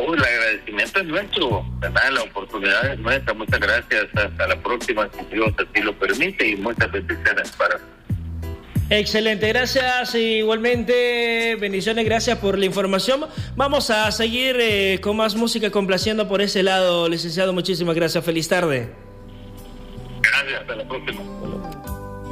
No, el agradecimiento es nuestro, ¿verdad? La oportunidad es nuestra. Muchas gracias. Hasta la próxima, si Dios así lo permite, y muchas bendiciones para. Excelente, gracias igualmente, bendiciones, gracias por la información. Vamos a seguir con más música, complaciendo por ese lado, licenciado. Muchísimas gracias, feliz tarde. Gracias, hasta la próxima.